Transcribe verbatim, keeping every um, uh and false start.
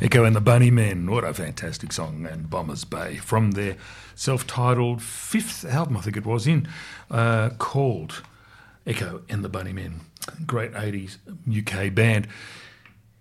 Echo and the Bunnymen, what a fantastic song, and Bombers Bay from their self-titled fifth album, I think it was, in, uh, called Echo and the Bunnymen. Great eighties U K band.